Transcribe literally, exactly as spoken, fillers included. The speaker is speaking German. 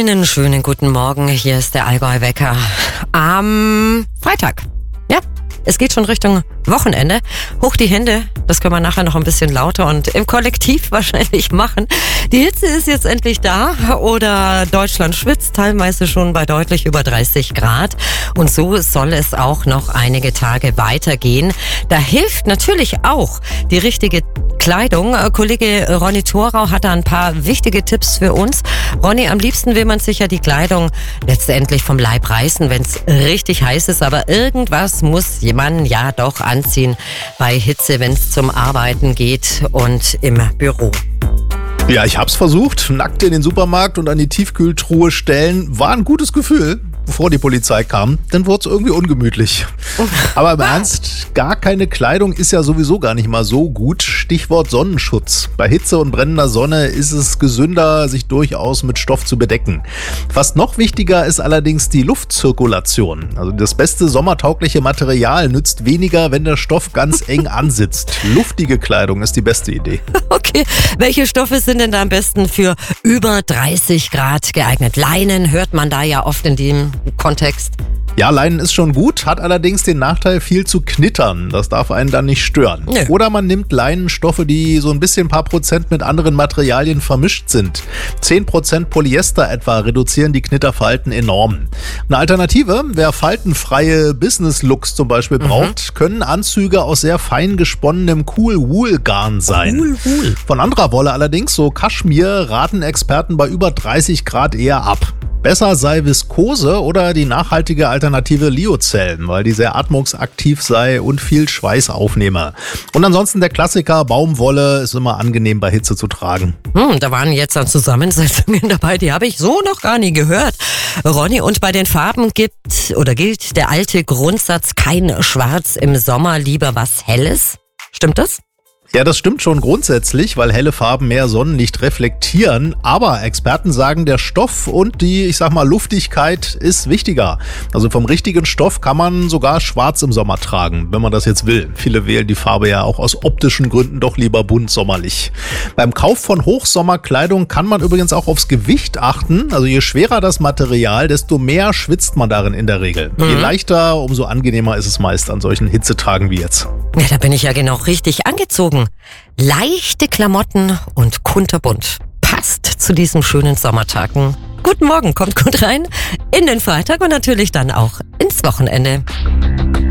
Einen schönen guten Morgen, hier ist der Allgäu-Wecker am Freitag. Ja, es geht schon Richtung Wochenende. Hoch die Hände, das können wir nachher noch ein bisschen lauter und im Kollektiv wahrscheinlich machen. Die Hitze ist jetzt endlich da oder Deutschland schwitzt teilweise schon bei deutlich über dreißig Grad. Und so soll es auch noch einige Tage weitergehen. Da hilft natürlich auch die richtige Kleidung. Kollege Ronny Thorau hat da ein paar wichtige Tipps für uns. Ronny, am liebsten will man sich ja die Kleidung letztendlich vom Leib reißen, wenn es richtig heiß ist. Aber irgendwas muss man ja doch anziehen bei Hitze, wenn es zum Arbeiten geht und im Büro. Ja, ich hab's versucht. Nackt in den Supermarkt und an die Tiefkühltruhe stellen war ein gutes Gefühl, bevor die Polizei kam. Dann wurde es irgendwie ungemütlich. Aber im Ernst, gar keine Kleidung ist ja sowieso gar nicht mal so gut. Stichwort Sonnenschutz. Bei Hitze und brennender Sonne ist es gesünder, sich durchaus mit Stoff zu bedecken. Fast noch wichtiger ist allerdings die Luftzirkulation. Also das beste sommertaugliche Material nützt weniger, wenn der Stoff ganz eng ansitzt. Luftige Kleidung ist die beste Idee. Okay, welche Stoffe sind denn da am besten für über dreißig Grad geeignet? Leinen hört man da ja oft in dem Kontext. Ja, Leinen ist schon gut, hat allerdings den Nachteil, viel zu knittern. Das darf einen dann nicht stören. Nö. Oder man nimmt Leinenstoffe, die so ein bisschen ein paar Prozent mit anderen Materialien vermischt sind. zehn Prozent Polyester etwa reduzieren die Knitterfalten enorm. Eine Alternative, wer faltenfreie Business-Looks zum Beispiel Mhm. braucht, können Anzüge aus sehr fein gesponnenem Cool-Wool-Garn sein. Cool, cool. Von anderer Wolle allerdings, so Kaschmir, raten Experten bei über dreißig Grad eher ab. Besser sei Viskose oder die nachhaltige Alternative Lyocell, weil die sehr atmungsaktiv sei und viel Schweiß aufnehme. Und ansonsten der Klassiker Baumwolle ist immer angenehm bei Hitze zu tragen. Hm, da waren jetzt dann Zusammensetzungen dabei, die habe ich so noch gar nie gehört. Ronny, und bei den Farben gibt oder gilt der alte Grundsatz, kein Schwarz im Sommer, lieber was Helles. Stimmt das? Ja, das stimmt schon grundsätzlich, weil helle Farben mehr Sonnenlicht reflektieren. Aber Experten sagen, der Stoff und die, ich sag mal, Luftigkeit ist wichtiger. Also vom richtigen Stoff kann man sogar schwarz im Sommer tragen, wenn man das jetzt will. Viele wählen die Farbe ja auch aus optischen Gründen doch lieber bunt sommerlich. Beim Kauf von Hochsommerkleidung kann man übrigens auch aufs Gewicht achten. Also je schwerer das Material, desto mehr schwitzt man darin in der Regel. Mhm. Je leichter, umso angenehmer ist es meist an solchen Hitzetagen wie jetzt. Ja, da bin ich ja genau richtig angezogen. Leichte Klamotten und kunterbunt. Passt zu diesen schönen Sommertagen. Guten Morgen, kommt gut rein in den Freitag und natürlich dann auch ins Wochenende.